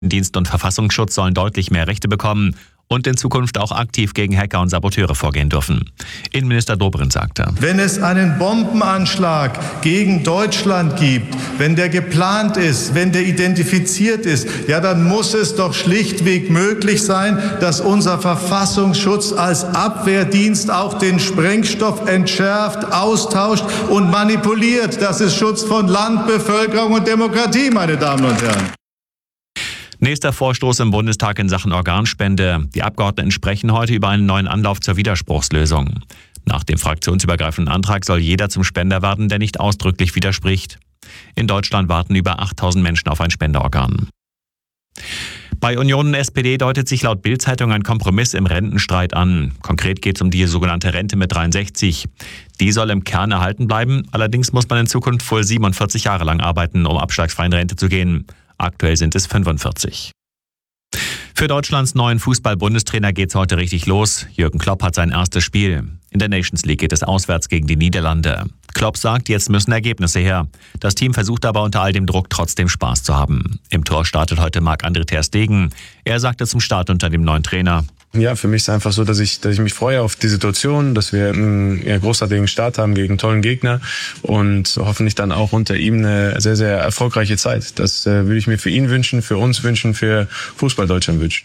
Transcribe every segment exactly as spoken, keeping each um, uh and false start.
Dienst und Verfassungsschutz sollen deutlich mehr Rechte bekommen und in Zukunft auch aktiv gegen Hacker und Saboteure vorgehen dürfen. Innenminister Dobrindt sagte: Wenn es einen Bombenanschlag gegen Deutschland gibt, wenn der geplant ist, wenn der identifiziert ist, ja, dann muss es doch schlichtweg möglich sein, dass unser Verfassungsschutz als Abwehrdienst auch den Sprengstoff entschärft, austauscht und manipuliert. Das ist Schutz von Land, Bevölkerung und Demokratie, meine Damen und Herren. Nächster Vorstoß im Bundestag in Sachen Organspende. Die Abgeordneten sprechen heute über einen neuen Anlauf zur Widerspruchslösung. Nach dem fraktionsübergreifenden Antrag soll jeder zum Spender werden, der nicht ausdrücklich widerspricht. In Deutschland warten über achttausend Menschen auf ein Spenderorgan. Bei Union und S P D deutet sich laut Bild-Zeitung ein Kompromiss im Rentenstreit an. Konkret geht es um die sogenannte Rente mit dreiundsechzig. Die soll im Kern erhalten bleiben. Allerdings muss man in Zukunft wohl siebenundvierzig Jahre lang arbeiten, um abschlagsfrei in Rente zu gehen. Aktuell sind es fünfundvierzig. Für Deutschlands neuen Fußball-Bundestrainer geht's heute richtig los. Jürgen Klopp hat sein erstes Spiel. In der Nations League geht es auswärts gegen die Niederlande. Klopp sagt, jetzt müssen Ergebnisse her. Das Team versucht aber unter all dem Druck trotzdem Spaß zu haben. Im Tor startet heute Marc-André ter Stegen. Er sagte zum Start unter dem neuen Trainer: Ja, für mich ist es einfach so, dass ich, dass ich mich freue auf die Situation, dass wir einen ja, großartigen Start haben gegen einen tollen Gegner und hoffentlich dann auch unter ihm eine sehr, sehr erfolgreiche Zeit. Das äh, würde ich mir für ihn wünschen, für uns wünschen, für Fußball Deutschland wünschen.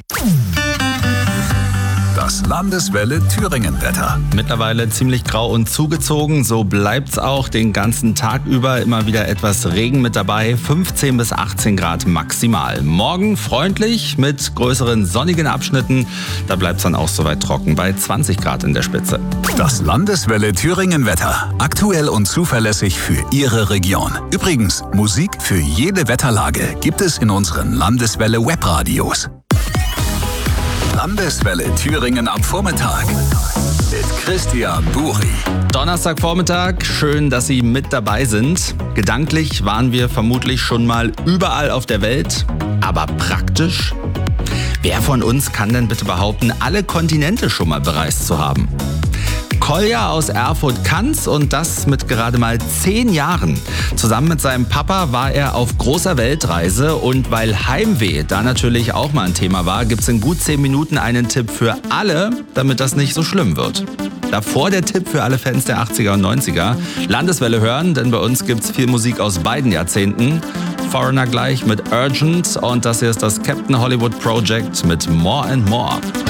Das Landeswelle Thüringen-Wetter. Mittlerweile ziemlich grau und zugezogen, so bleibt's auch den ganzen Tag über. Immer wieder etwas Regen mit dabei, fünfzehn bis achtzehn Grad maximal. Morgen freundlich mit größeren sonnigen Abschnitten, da bleibt's dann auch soweit trocken bei zwanzig Grad in der Spitze. Das Landeswelle Thüringen-Wetter. Aktuell und zuverlässig für Ihre Region. Übrigens, Musik für jede Wetterlage gibt es in unseren Landeswelle Webradios. Landeswelle Thüringen am Vormittag mit Christian Buri. Donnerstagvormittag, schön, dass Sie mit dabei sind. Gedanklich waren wir vermutlich schon mal überall auf der Welt, aber praktisch? Wer von uns kann denn bitte behaupten, alle Kontinente schon mal bereist zu haben? Kolja aus Erfurt kann's, und das mit gerade mal zehn Jahren. Zusammen mit seinem Papa war er auf großer Weltreise, und weil Heimweh da natürlich auch mal ein Thema war, gibt's in gut zehn Minuten einen Tipp für alle, damit das nicht so schlimm wird. Davor der Tipp für alle Fans der achtziger und neunziger. Landeswelle hören, denn bei uns gibt's viel Musik aus beiden Jahrzehnten. Foreigner gleich mit Urgent, und das hier ist das Captain Hollywood Project mit More and More.